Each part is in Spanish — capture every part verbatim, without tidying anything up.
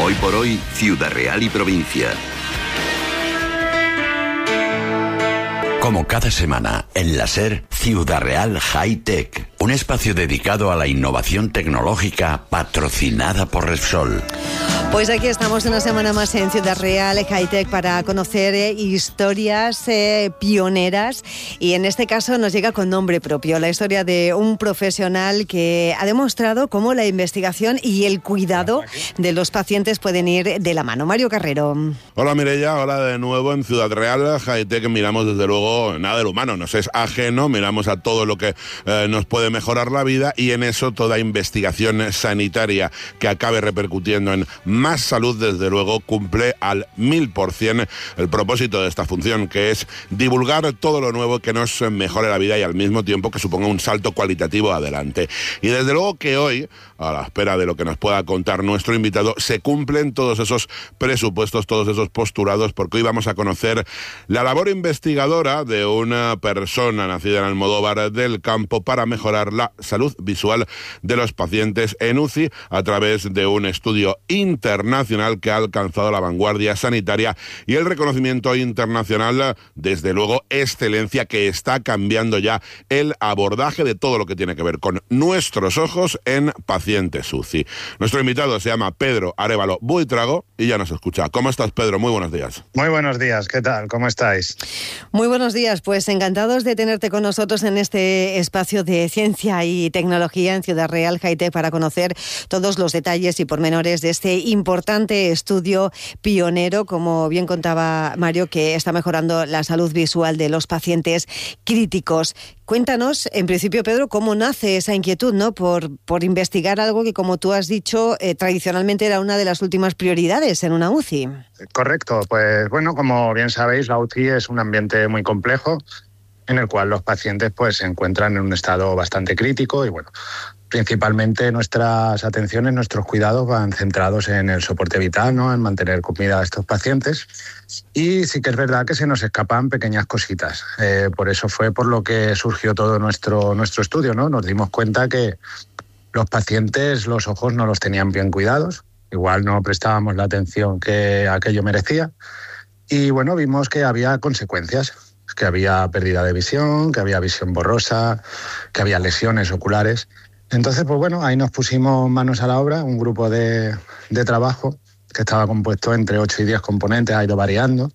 Hoy por hoy, Ciudad Real y provincia. Como cada semana, en la SER, Ciudad Real High Tech, un espacio dedicado a la innovación tecnológica patrocinada por Repsol. Pues aquí estamos una semana más en Ciudad Real High Tech para conocer eh, historias eh, pioneras, y en este caso nos llega con nombre propio, la historia de un profesional que ha demostrado cómo la investigación y el cuidado de los pacientes pueden ir de la mano. Mario Carrero. Hola Mireia, hola de nuevo en Ciudad Real High Tech. Miramos desde luego nada del humano, nos es ajeno, miramos a todo lo que eh, nos puede mejorar la vida, y en eso toda investigación sanitaria que acabe repercutiendo en más salud, desde luego, cumple al mil por cien el propósito de esta función, que es divulgar todo lo nuevo que nos mejore la vida y al mismo tiempo que suponga un salto cualitativo adelante. Y desde luego que hoy, a la espera de lo que nos pueda contar nuestro invitado, se cumplen todos esos presupuestos, todos esos postulados, porque hoy vamos a conocer la labor investigadora de una persona nacida en Almodóvar del Campo para mejorar la salud visual de los pacientes en U C I a través de un estudio internacional que ha alcanzado la vanguardia sanitaria y el reconocimiento internacional, desde luego excelencia, que está cambiando ya el abordaje de todo lo que tiene que ver con nuestros ojos en pacientes U C I. Nuestro invitado se llama Pedro Arévalo Buitrago y ya nos escucha. ¿Cómo estás, Pedro? Muy buenos días. Muy buenos días, ¿qué tal? ¿Cómo estáis? Muy buenos días, pues encantados de tenerte con nosotros en este espacio de ciencia y tecnología en Ciudad Real High Tech para conocer todos los detalles y pormenores de este importante estudio pionero, como bien contaba Mario, que está mejorando la salud visual de los pacientes críticos. Cuéntanos, en principio, Pedro, cómo nace esa inquietud, ¿no?, por, por investigar algo que, como tú has dicho, eh, tradicionalmente era una de las últimas prioridades en una U C I. Correcto, pues bueno, como bien sabéis, la U C I es un ambiente muy complejo en el cual los pacientes pues se encuentran en un estado bastante crítico y bueno, principalmente nuestras atenciones, nuestros cuidados van centrados en el soporte vital, ¿no?, en mantener comida a estos pacientes. Y sí que es verdad que se nos escapan pequeñas cositas. Eh, por eso fue por lo que surgió todo nuestro, nuestro estudio, ¿no? Nos dimos cuenta que los pacientes los ojos no los tenían bien cuidados, igual no prestábamos la atención que aquello merecía. Y bueno, vimos que había consecuencias, que había pérdida de visión, que había visión borrosa, que había lesiones oculares. Entonces, pues bueno, ahí nos pusimos manos a la obra, un grupo de, de trabajo que estaba compuesto entre ocho y diez componentes, ha ido variando,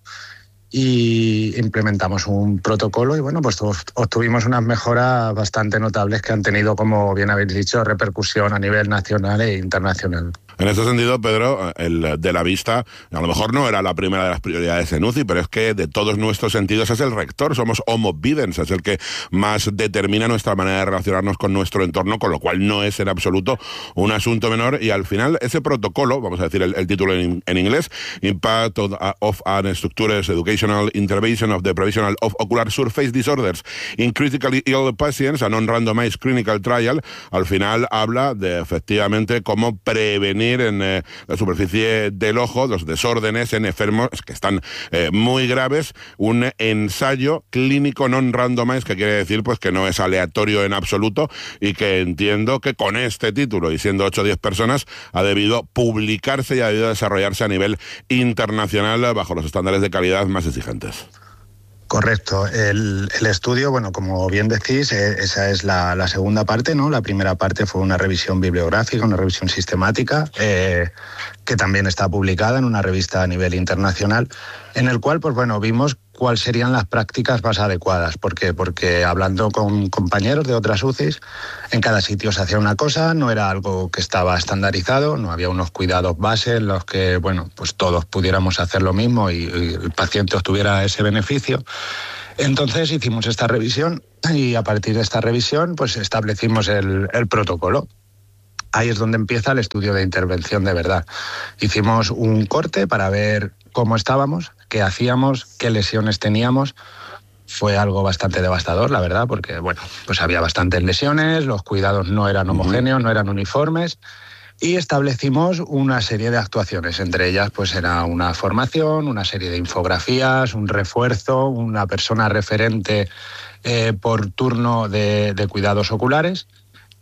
y implementamos un protocolo y bueno, pues obtuvimos unas mejoras bastante notables que han tenido, como bien habéis dicho, repercusión a nivel nacional e internacional. En ese sentido, Pedro, el de la vista a lo mejor no era la primera de las prioridades en U C I, pero es que de todos nuestros sentidos es el rector, somos homo videns, es el que más determina nuestra manera de relacionarnos con nuestro entorno, con lo cual no es en absoluto un asunto menor. Y al final ese protocolo, vamos a decir el, el título en, en inglés, Impact of, of Unstructured Educational Intervention of the Provisional of Ocular Surface Disorders in Critically Ill Patients, a Non-Randomized Clinical Trial, al final habla de efectivamente cómo prevenir en eh, la superficie del ojo los desórdenes en enfermos que están eh, muy graves, un ensayo clínico non-randomized, que quiere decir pues que no es aleatorio en absoluto, y que entiendo que con este título, y siendo ocho o diez personas, ha debido publicarse y ha debido desarrollarse a nivel internacional bajo los estándares de calidad más exigentes. Correcto. El, el estudio, bueno, como bien decís, eh, esa es la, la segunda parte, ¿no? La primera parte fue una revisión bibliográfica, una revisión sistemática, eh, que también está publicada en una revista a nivel internacional, en el cual, pues bueno, vimos cuáles serían las prácticas más adecuadas. ¿Por qué? Porque hablando con compañeros de otras U C Is, en cada sitio se hacía una cosa, no era algo que estaba estandarizado, no había unos cuidados base en los que, bueno, pues todos pudiéramos hacer lo mismo y, y el paciente obtuviera ese beneficio. Entonces hicimos esta revisión y a partir de esta revisión pues establecimos el, el protocolo. Ahí es donde empieza el estudio de intervención de verdad. Hicimos un corte para ver cómo estábamos, qué hacíamos, qué lesiones teníamos. Fue algo bastante devastador, la verdad, porque bueno, pues había bastantes lesiones, los cuidados no eran homogéneos, no eran uniformes, y establecimos una serie de actuaciones. Entre ellas pues era una formación, una serie de infografías, un refuerzo, una persona referente eh, por turno de, de cuidados oculares.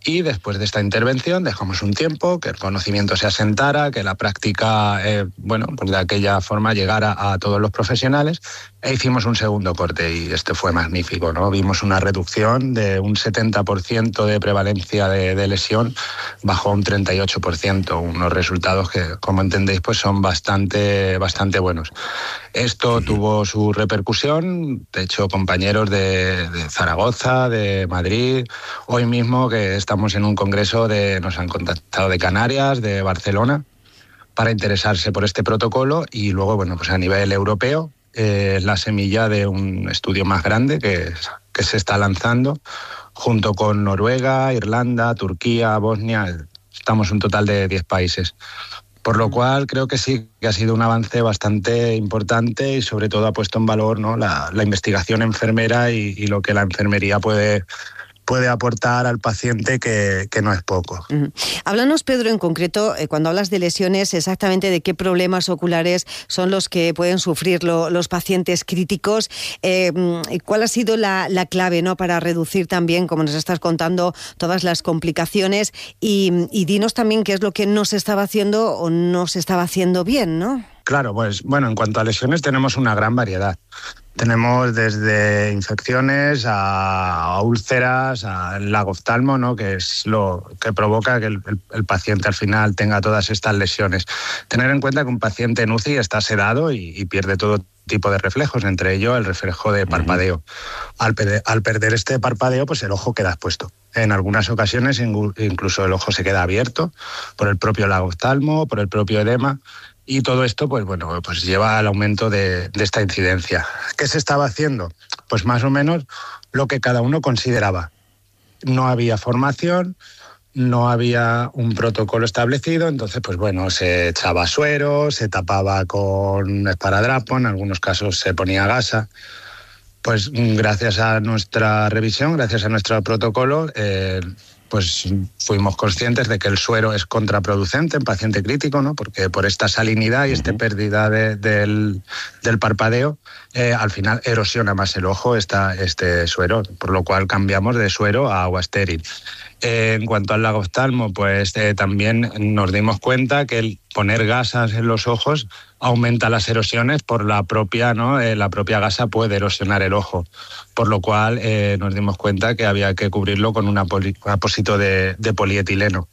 Y después de esta intervención dejamos un tiempo, que el conocimiento se asentara, que la práctica, eh, bueno, pues de aquella forma llegara a todos los profesionales, e hicimos un segundo corte y este fue magnífico, ¿no? Vimos una reducción de un setenta por ciento de prevalencia de, de lesión, bajó un treinta y ocho por ciento, unos resultados que, como entendéis, pues son bastante, bastante buenos. Esto tuvo su repercusión, de hecho, compañeros de, de Zaragoza, de Madrid, hoy mismo que estamos en un congreso, de, nos han contactado de Canarias, de Barcelona, para interesarse por este protocolo y luego, bueno, pues a nivel europeo, eh, es la semilla de un estudio más grande que, que se está lanzando junto con Noruega, Irlanda, Turquía, Bosnia, estamos un total de diez países. Por lo cual creo que sí, que ha sido un avance bastante importante y sobre todo ha puesto en valor, ¿no?, la, la investigación enfermera y, y lo que la enfermería puede, puede aportar al paciente, que, que no es poco. Uh-huh. Háblanos, Pedro, en concreto, eh, cuando hablas de lesiones, exactamente de qué problemas oculares son los que pueden sufrir lo, los pacientes críticos. Eh, ¿Cuál ha sido la, la clave, ¿no?, para reducir también, como nos estás contando, todas las complicaciones? Y, y dinos también qué es lo que no se estaba haciendo o no se estaba haciendo bien, ¿no? Claro, pues bueno, en cuanto a lesiones tenemos una gran variedad. Tenemos desde infecciones a, a úlceras, al lagoftalmo, ¿no?, que es lo que provoca que el, el, el paciente al final tenga todas estas lesiones. Tener en cuenta que un paciente en U C I está sedado y, y pierde todo tipo de reflejos, entre ellos el reflejo de parpadeo. Al, perder, al perder este parpadeo, pues el ojo queda expuesto. En algunas ocasiones incluso el ojo se queda abierto por el propio lagoftalmo, por el propio edema. Y todo esto, pues bueno, pues lleva al aumento de, de esta incidencia. ¿Qué se estaba haciendo? Pues más o menos lo que cada uno consideraba. No había formación, no había un protocolo establecido, entonces, pues bueno, se echaba suero, se tapaba con esparadrapo, en algunos casos se ponía gasa. Pues gracias a nuestra revisión, gracias a nuestro protocolo, eh, pues fuimos conscientes de que el suero es contraproducente en paciente crítico, ¿no?, porque por esta salinidad y esta pérdida de, del, del parpadeo, eh, al final erosiona más el ojo esta, este suero, por lo cual cambiamos de suero a agua estéril. Eh, en cuanto al lagoftalmo, pues eh, también nos dimos cuenta que el poner gasas en los ojos aumenta las erosiones por la propia, ¿no? Eh, la propia gasa puede erosionar el ojo, por lo cual eh, nos dimos cuenta que había que cubrirlo con un apósito de, de polietileno.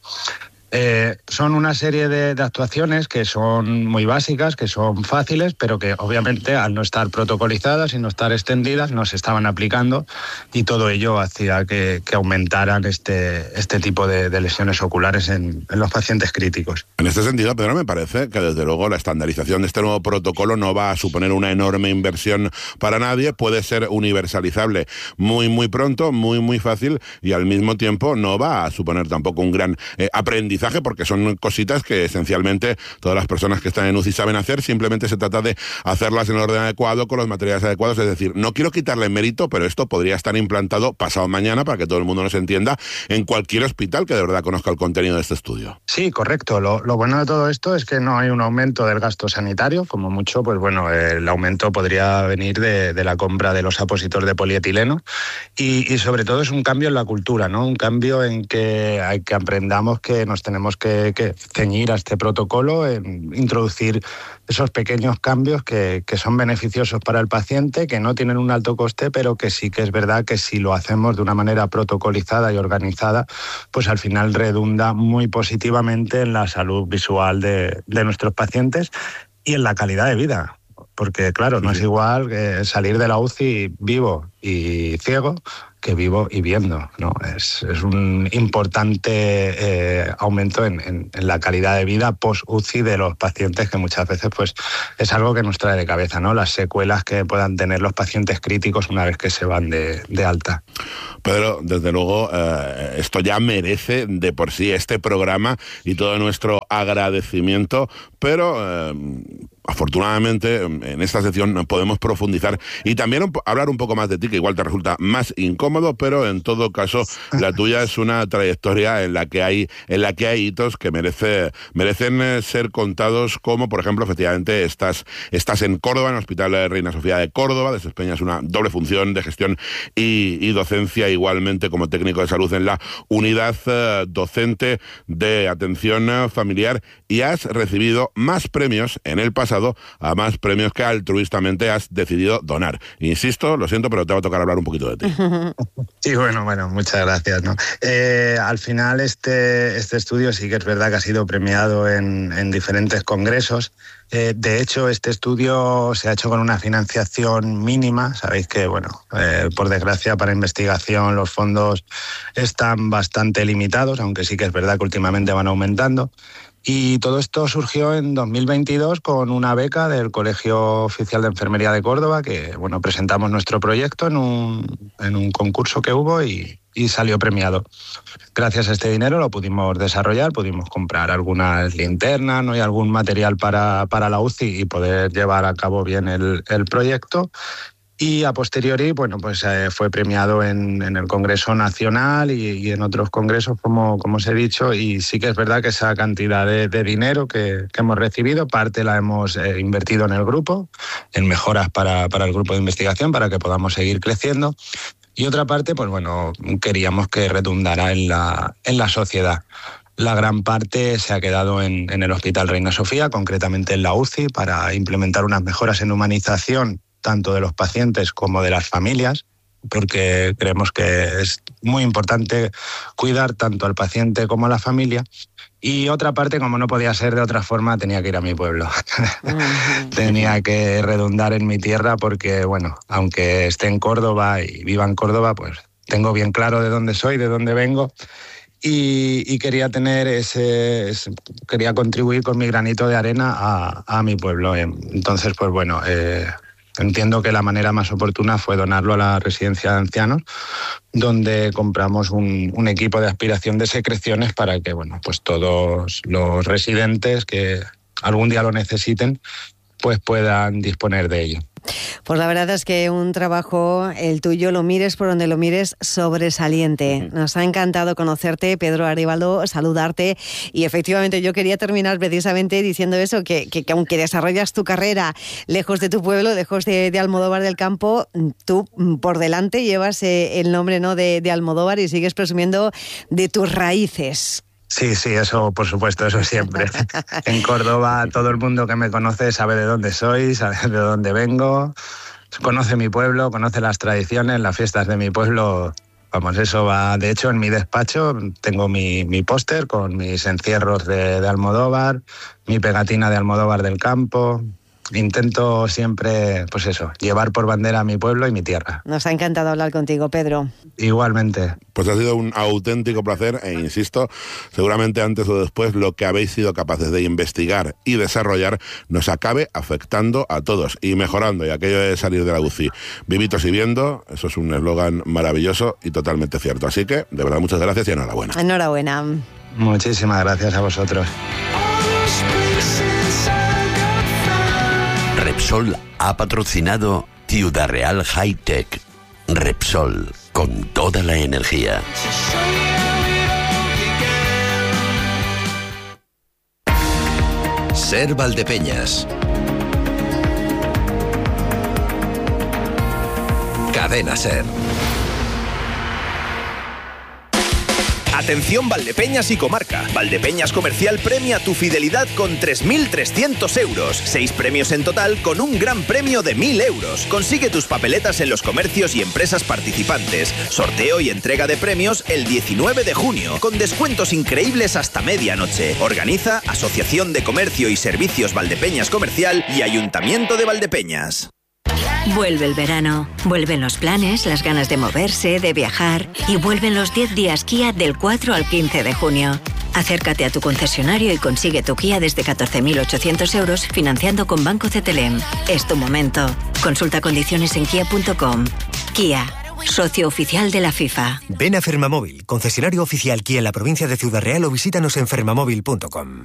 Eh, son una serie de, de actuaciones que son muy básicas, que son fáciles, pero que obviamente al no estar protocolizadas y no estar extendidas no se estaban aplicando, y todo ello hacía que, que aumentaran este, este tipo de, de lesiones oculares en, en los pacientes críticos. En este sentido, Pedro, me parece que desde luego la estandarización de este nuevo protocolo no va a suponer una enorme inversión para nadie, puede ser universalizable muy muy pronto, muy muy fácil, y al mismo tiempo no va a suponer tampoco un gran eh, aprendizaje, porque son cositas que esencialmente todas las personas que están en U C I saben hacer, simplemente se trata de hacerlas en el orden adecuado, con los materiales adecuados. Es decir, no quiero quitarle mérito, pero esto podría estar implantado pasado mañana, para que todo el mundo nos entienda, en cualquier hospital que de verdad conozca el contenido de este estudio. Sí, correcto. Lo, lo bueno de todo esto es que no hay un aumento del gasto sanitario, como mucho, pues bueno, el aumento podría venir de, de la compra de los apósitos de polietileno, y, y sobre todo es un cambio en la cultura, ¿no? Un cambio en que hay que aprendamos que nos tenemos que, que ceñir a este protocolo, en introducir esos pequeños cambios que, que son beneficiosos para el paciente, que no tienen un alto coste, pero que sí que es verdad que si lo hacemos de una manera protocolizada y organizada, pues al final redunda muy positivamente en la salud visual de, de nuestros pacientes y en la calidad de vida. Porque claro, no es igual que salir de la U C I vivo y ciego que vivo y viendo, ¿no? Es, es un importante eh, aumento en, en, en la calidad de vida post-U C I de los pacientes, que muchas veces pues es algo que nos trae de cabeza, ¿no? Las secuelas que puedan tener los pacientes críticos una vez que se van de, de alta. Pedro, desde luego, eh, esto ya merece de por sí este programa y todo nuestro agradecimiento, pero eh, afortunadamente en esta sección podemos profundizar y también hablar un poco más de ti, que igual te resulta más incómodo incómodo, pero en todo caso la tuya es una trayectoria en la que hay en la que hay hitos que merece, merecen ser contados, como por ejemplo, efectivamente, estás, estás en Córdoba, en el Hospital Reina Sofía de Córdoba, desempeñas una doble función de gestión y, y docencia, igualmente como técnico de salud en la unidad eh, docente de atención familiar, y has recibido más premios en el pasado, a más premios que altruistamente has decidido donar. Insisto, lo siento, pero te va a tocar hablar un poquito de ti. Sí, bueno, bueno, muchas gracias, ¿no? Eh, al final este, este estudio sí que es verdad que ha sido premiado en, en diferentes congresos. Eh, de hecho, este estudio se ha hecho con una financiación mínima. Sabéis que, bueno, eh, por desgracia para investigación los fondos están bastante limitados, aunque sí que es verdad que últimamente van aumentando. Y todo esto surgió en dos mil veintidós con una beca del Colegio Oficial de Enfermería de Córdoba, que, bueno, presentamos nuestro proyecto en un, en un concurso que hubo y, y salió premiado. Gracias a este dinero lo pudimos desarrollar, pudimos comprar algunas linternas, ¿no? y algún material para, para la U C I y poder llevar a cabo bien el, el proyecto. Y a posteriori, bueno, pues eh, fue premiado en, en el Congreso Nacional y, y en otros congresos, como, como os he dicho, y sí que es verdad que esa cantidad de, de dinero que, que hemos recibido, parte la hemos eh, invertido en el grupo, en mejoras para, para el grupo de investigación, para que podamos seguir creciendo, y otra parte, pues bueno, queríamos que redundara en la, en la sociedad. La gran parte se ha quedado en, en el Hospital Reina Sofía, concretamente en la U C I, para implementar unas mejoras en humanización tanto de los pacientes como de las familias, porque creemos que es muy importante cuidar tanto al paciente como a la familia. Y otra parte, como no podía ser de otra forma, tenía que ir a mi pueblo. Tenía que redundar en mi tierra porque, bueno, aunque esté en Córdoba y viva en Córdoba, pues tengo bien claro de dónde soy, de dónde vengo. Y, y quería tener ese, ese, quería contribuir con mi granito de arena a, a mi pueblo. Entonces, pues bueno, eh, entiendo que la manera más oportuna fue donarlo a la residencia de ancianos, donde compramos un, un equipo de aspiración de secreciones para que, bueno, pues todos los residentes que algún día lo necesiten, pues puedan disponer de ello. Pues la verdad es que un trabajo, el tuyo, lo mires por donde lo mires, sobresaliente. Nos ha encantado conocerte, Pedro Arévalo, saludarte, y efectivamente yo quería terminar precisamente diciendo eso, que, que, que aunque desarrollas tu carrera lejos de tu pueblo, lejos de, de Almodóvar del Campo, tú por delante llevas eh, el nombre, ¿no?, de, de Almodóvar, y sigues presumiendo de tus raíces. Sí, sí, eso por supuesto, eso siempre. En Córdoba todo el mundo que me conoce sabe de dónde soy, sabe de dónde vengo, conoce mi pueblo, conoce las tradiciones, las fiestas de mi pueblo. Vamos, eso va. De hecho, en mi despacho tengo mi, mi póster con mis encierros de, de Almodóvar, mi pegatina de Almodóvar del Campo. Intento siempre, pues eso, llevar por bandera a mi pueblo y mi tierra. Nos ha encantado hablar contigo, Pedro. Igualmente. Pues ha sido un auténtico placer e insisto, seguramente antes o después lo que habéis sido capaces de investigar y desarrollar nos acabe afectando a todos y mejorando, y aquello de salir de la U C I vivitos y viendo, eso es un eslogan maravilloso y totalmente cierto. Así que, de verdad, muchas gracias y enhorabuena. Enhorabuena. Muchísimas gracias a vosotros. Repsol ha patrocinado Ciudad Real High Tech. Repsol, con toda la energía. Ser Valdepeñas. Cadena Ser. Atención Valdepeñas y comarca. Valdepeñas Comercial premia tu fidelidad con tres mil trescientos euros. Seis premios en total con un gran premio de mil euros. Consigue tus papeletas en los comercios y empresas participantes. Sorteo y entrega de premios el diecinueve de junio, con descuentos increíbles hasta medianoche. Organiza Asociación de Comercio y Servicios Valdepeñas Comercial y Ayuntamiento de Valdepeñas. Vuelve el verano, vuelven los planes, las ganas de moverse, de viajar, y vuelven los diez días Kia del cuatro al quince de junio. Acércate a tu concesionario y consigue tu Kia desde catorce mil ochocientos euros financiando con Banco C T L M. Es tu momento. Consulta condiciones en kia punto com. Kia, socio oficial de la FIFA. Ven a Fermamóvil, concesionario oficial Kia en la provincia de Ciudad Real, o visítanos en fermamóvil punto com.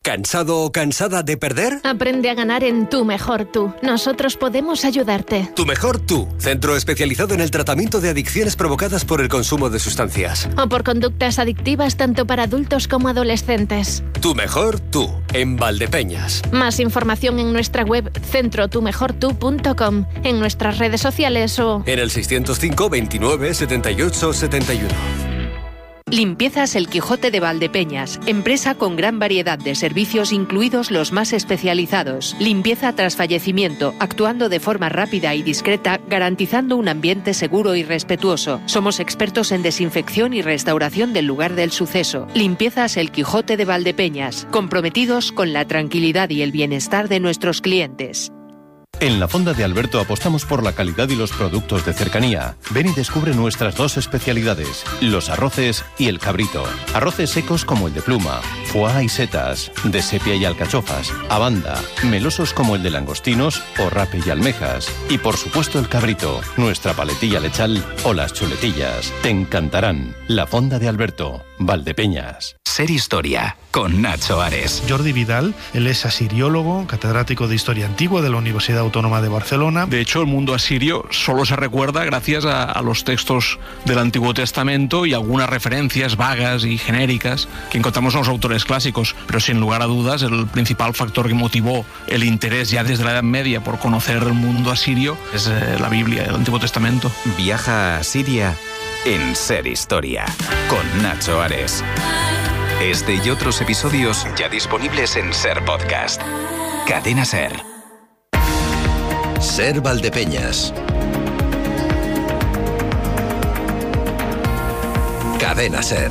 ¿Cansado o cansada de perder? Aprende a ganar en Tu Mejor Tú. Nosotros podemos ayudarte. Tu Mejor Tú, centro especializado en el tratamiento de adicciones provocadas por el consumo de sustancias. O por conductas adictivas tanto para adultos como adolescentes. Tu Mejor Tú, en Valdepeñas. Más información en nuestra web centro tu mejor tú punto com, en nuestras redes sociales o... en el seiscientos cinco, veintinueve, setenta y ocho, setenta y uno. Limpiezas El Quijote de Valdepeñas, empresa con gran variedad de servicios incluidos los más especializados. Limpieza tras fallecimiento, actuando de forma rápida y discreta, garantizando un ambiente seguro y respetuoso. Somos expertos en desinfección y restauración del lugar del suceso. Limpiezas El Quijote de Valdepeñas, comprometidos con la tranquilidad y el bienestar de nuestros clientes. En la Fonda de Alberto apostamos por la calidad y los productos de cercanía. Ven y descubre nuestras dos especialidades, los arroces y el cabrito. Arroces secos como el de pluma, foie y setas, de sepia y alcachofas, abanda, melosos como el de langostinos o rape y almejas. Y por supuesto el cabrito, nuestra paletilla lechal o las chuletillas. Te encantarán. La Fonda de Alberto, Valdepeñas. Ser Historia, con Nacho Ares. Jordi Vidal, él es asiriólogo, catedrático de Historia Antigua de la Universidad Autónoma de Barcelona. De hecho, el mundo asirio solo se recuerda gracias a, a los textos del Antiguo Testamento y algunas referencias vagas y genéricas que encontramos en los autores clásicos, pero sin lugar a dudas el principal factor que motivó el interés ya desde la Edad Media por conocer el mundo asirio es eh, la Biblia, el Antiguo Testamento. Viaja a Siria en Ser Historia, con Nacho Ares. Este y otros episodios ya disponibles en Ser Podcast. Cadena Ser. Ser Valdepeñas. Cadena Ser.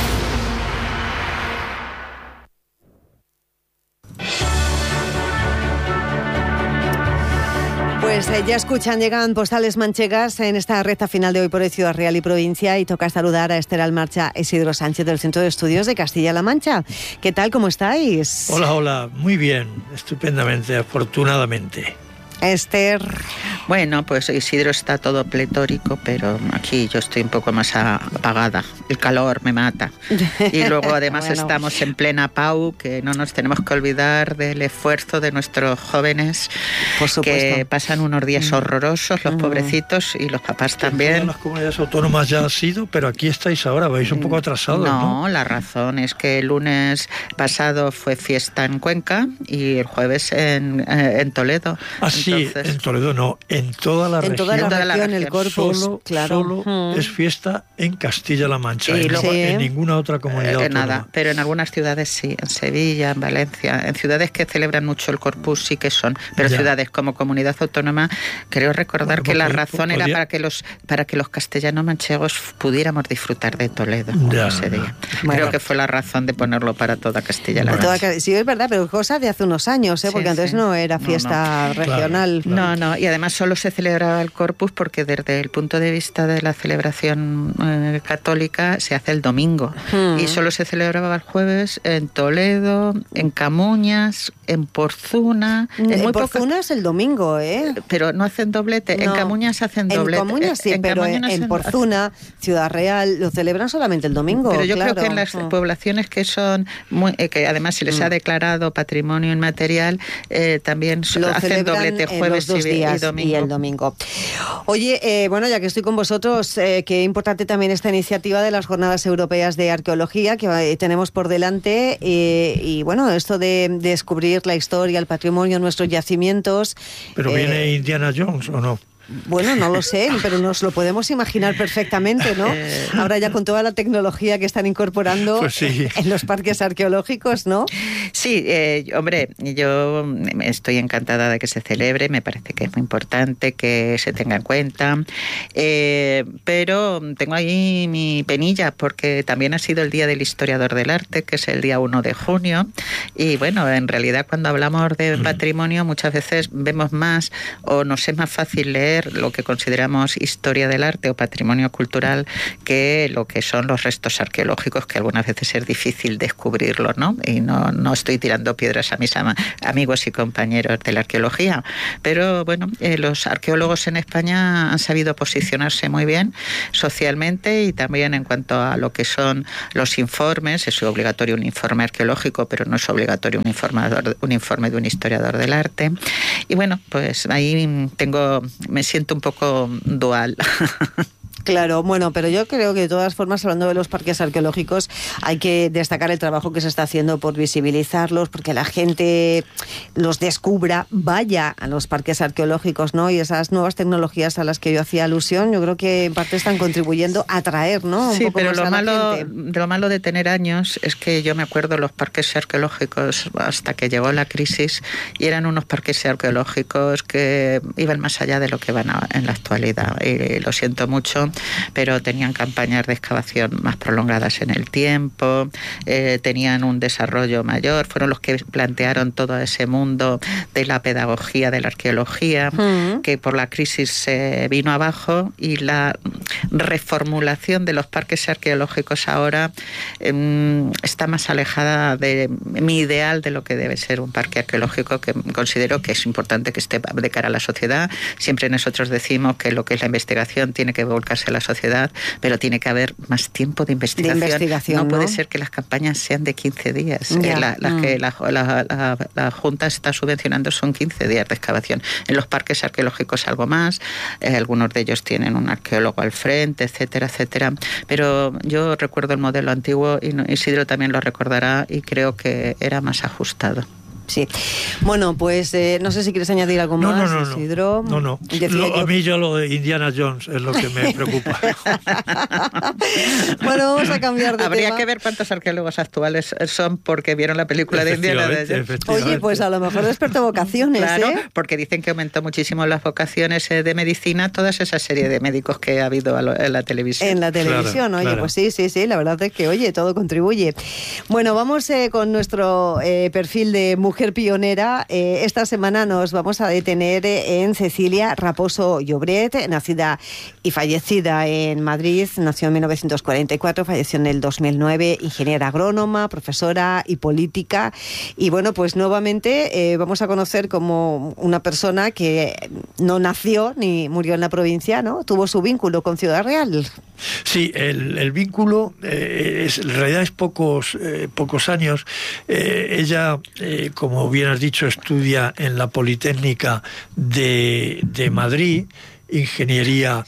Pues eh, ya escuchan, llegan postales manchegas en esta recta final de Hoy por Hoy Ciudad Real y Provincia, y toca saludar a Esther Almarcha, Isidro Sánchez del Centro de Estudios de Castilla-La Mancha. ¿Qué tal? ¿Cómo estáis? Hola, hola, muy bien, estupendamente, afortunadamente. Esther. Bueno, pues Isidro está todo pletórico, pero aquí yo estoy un poco más apagada. El calor me mata. Y luego además bueno. Estamos en plena P A U, que no nos tenemos que olvidar del esfuerzo de nuestros jóvenes, por supuesto, que pasan unos días horrorosos, los mm. pobrecitos, y los papás también. En las comunidades autónomas ya ha sido, pero aquí estáis ahora, vais un poco atrasados, ¿no? No, la razón es que el lunes pasado fue fiesta en Cuenca y el jueves en, eh, en Toledo. Ah, sí. Entonces, en Toledo no, en toda la en región. Toda la toda región, la el corpus, solo, claro. Solo mm. es fiesta en Castilla-La Mancha, y en, luego, sí. en ninguna otra comunidad eh, autónoma. Nada, pero en algunas ciudades sí, en Sevilla, en Valencia, en ciudades que celebran mucho el corpus sí que son, pero ya. Ciudades como comunidad autónoma, creo recordar bueno, que la razón podría... era para que los para que los castellanos manchegos pudiéramos disfrutar de Toledo ya, ese día. Bueno. Creo que fue la razón de ponerlo para toda Castilla-La Mancha. Sí, es verdad, pero cosa de hace unos años, ¿eh? Porque sí, antes sí. no era fiesta no, no. regional. Claro, claro. No, no, y además solo se celebraba el Corpus porque desde el punto de vista de la celebración eh, católica se hace el domingo hmm. y solo se celebraba el jueves en Toledo, en Camuñas, en Porzuna. En, en Porzuna poca... es el domingo, ¿eh? Pero no hacen doblete, no. En Camuñas hacen doblete. En Camuñas sí, en pero en, en Porzuna, Ciudad Real, lo celebran solamente el domingo. Pero yo claro. creo que en las hmm. poblaciones que son, muy, eh, que además se les hmm. ha declarado patrimonio inmaterial, eh, también lo hacen doblete jueves dos y, días y domingo. Y el domingo. Oye, eh, bueno, ya que estoy con vosotros, eh, qué importante también esta iniciativa de las Jornadas Europeas de Arqueología que eh, tenemos por delante eh, y bueno, esto de, de descubrir la historia, el patrimonio, nuestros yacimientos. ¿Pero eh, viene Indiana Jones o no? Bueno, no lo sé, pero nos lo podemos imaginar perfectamente, ¿no? Ahora ya con toda la tecnología que están incorporando pues sí. en los parques arqueológicos, ¿no? Sí, eh, hombre, yo estoy encantada de que se celebre, me parece que es muy importante que se tenga en cuenta, eh, pero tengo ahí mi penilla porque también ha sido el Día del Historiador del Arte, que es el día uno de junio, y bueno, en realidad cuando hablamos de patrimonio muchas veces vemos más o nos es más fácil leer saber lo que consideramos historia del arte o patrimonio cultural que lo que son los restos arqueológicos, que algunas veces es difícil descubrirlo, ¿no? Y no, no estoy tirando piedras a mis ama, amigos y compañeros de la arqueología, pero bueno, eh, los arqueólogos en España han sabido posicionarse muy bien socialmente y también en cuanto a lo que son los informes. Es obligatorio un informe arqueológico, pero no es obligatorio un, informador, un informe de un historiador del arte. Y bueno, pues ahí tengo, me siento un poco dual. Claro, bueno, pero yo creo que de todas formas, hablando de los parques arqueológicos, hay que destacar el trabajo que se está haciendo por visibilizarlos, porque la gente los descubra, vaya a los parques arqueológicos, ¿no? Y esas nuevas tecnologías a las que yo hacía alusión, yo creo que en parte están contribuyendo a atraer, ¿no? Un sí, poco pero más lo a la malo, gente. lo malo de tener años es que yo me acuerdo los parques arqueológicos hasta que llegó la crisis y eran unos parques arqueológicos que iban más allá de lo que van a, en la actualidad. Y lo siento mucho, pero tenían campañas de excavación más prolongadas en el tiempo, eh, tenían un desarrollo mayor, fueron los que plantearon todo ese mundo de la pedagogía, de la arqueología, uh-huh. que por la crisis se vino abajo, y la reformulación de los parques arqueológicos ahora eh, está más alejada de mi ideal de lo que debe ser un parque arqueológico, que considero que es importante que esté de cara a la sociedad. Siempre nosotros decimos que lo que es la investigación tiene que volcarse a la sociedad, pero tiene que haber más tiempo de investigación. De investigación no, ¿no? puede ser que las campañas sean de quince días. Eh, la, las mm. que la, la, la, la Junta está subvencionando son quince días de excavación. En los parques arqueológicos algo más, eh, algunos de ellos tienen un arqueólogo al frente, etcétera, etcétera. Pero yo recuerdo el modelo antiguo, y Isidro también lo recordará, y creo que era más ajustado. Sí. Bueno, pues eh, no sé si quieres añadir algo no, más, no, no, Isidro. No, no. no. Lo, yo... A mí ya lo de Indiana Jones es lo que me preocupa. Bueno, vamos a cambiar de Habría tema. que ver cuántos arqueólogos actuales son porque vieron la película de Indiana Jones. Oye, pues a lo mejor despertó vocaciones, claro, ¿eh? porque dicen que aumentó muchísimo las vocaciones de medicina, toda esa serie de médicos que ha habido en la televisión. En la televisión, claro, oye, claro. Pues sí, sí, sí, la verdad es que, oye, todo contribuye. Bueno, vamos eh, con nuestro eh, perfil de mujer pionera. Eh, esta semana nos vamos a detener en Cecilia Raposo Llobret, nacida y fallecida en Madrid. Nació en mil novecientos cuarenta y cuatro, falleció en el dos mil nueve, ingeniera agrónoma, profesora y política. Y bueno, pues nuevamente eh, vamos a conocer como una persona que no nació ni murió en la provincia, ¿no? Tuvo su vínculo con Ciudad Real. Sí, el, el vínculo eh, es, en realidad es pocos, eh, pocos años. Eh, ella, eh, como bien has dicho, estudia en la Politécnica de, de Madrid, ingeniería,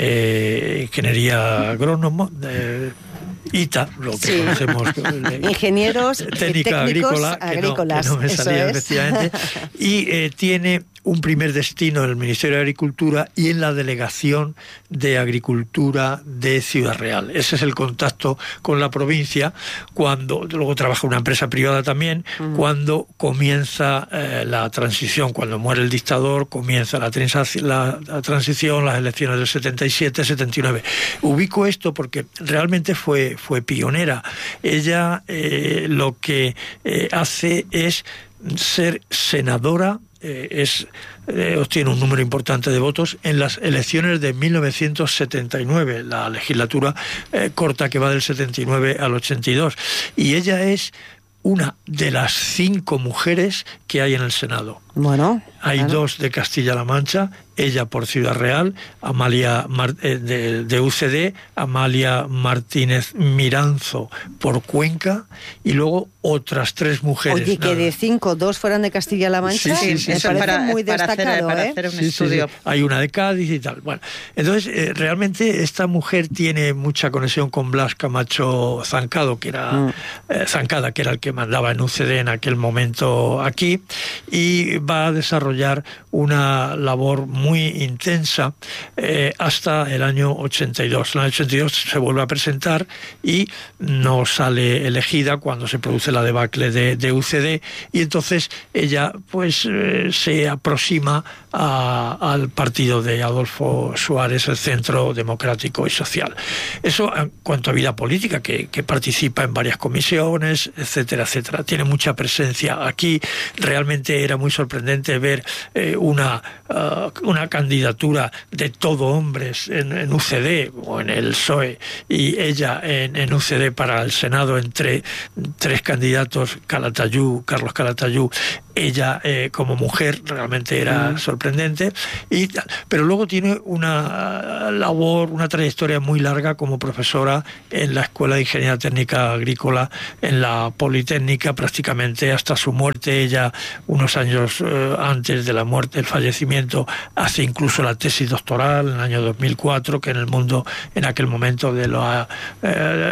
eh, ingeniería agrónoma, eh, I T A, lo que sí. conocemos. Ingenieros técnica agrícola, que agrícolas, no, que no me salía, es. efectivamente. Y eh, tiene un primer destino en el Ministerio de Agricultura y en la Delegación de Agricultura de Ciudad Real. Ese es el contacto con la provincia, cuando luego trabaja en una empresa privada también, uh-huh. cuando comienza eh, la transición, cuando muere el dictador, comienza la, transi- la, la transición, las elecciones del setenta y siete, setenta y nueve. Ubico esto porque realmente fue, fue pionera. Ella eh, lo que eh, hace es ser senadora, Eh, es, eh, obtiene un número importante de votos en las elecciones de mil novecientos setenta y nueve, la legislatura eh, corta que va del setenta y nueve al ochenta y dos. Y ella es una de las cinco mujeres que hay en el Senado. Bueno, hay claro. dos de Castilla-La Mancha, ella por Ciudad Real, Amalia Mar- eh, de, de U C D, Amalia Martínez Miranzo por Cuenca, y luego otras tres mujeres. Oye, que nada. de cinco, dos fueran de Castilla-La Mancha, sí, sí, sí, me sí. parece para, muy para destacado, hacer, para ¿eh? hacer un Sí, estudio. sí, sí. Hay una de Cádiz y tal. Bueno, entonces eh, realmente esta mujer tiene mucha conexión con Blas Camacho Zancado, que era mm. eh, Zancada, que era el que mandaba en U C D en aquel momento aquí, y va a desarrollar una labor muy intensa eh, hasta el año ochenta y dos. En el ochenta y dos se vuelve a presentar y no sale elegida cuando se produce la debacle de, de U C D, y entonces ella pues eh, se aproxima a, al partido de Adolfo Suárez, el Centro Democrático y Social. Eso en cuanto a vida política, que, que participa en varias comisiones, etcétera, etcétera. Tiene mucha presencia aquí. Realmente era muy sorprendente ver eh, una, uh, una candidatura de todo hombres en, en U C D o en el P S O E y ella en, en U C D para el Senado entre tres candidatos, Calatayud, Carlos Calatayud, ella eh, como mujer realmente era mm. sorprendente, y, pero luego tiene una labor, una trayectoria muy larga como profesora en la Escuela de Ingeniería Técnica Agrícola, en la Politécnica, prácticamente hasta su muerte. Ella, unos años eh, antes de la muerte, el fallecimiento, hace incluso la tesis doctoral en el año dos mil cuatro, que en el mundo, en aquel momento de la, eh,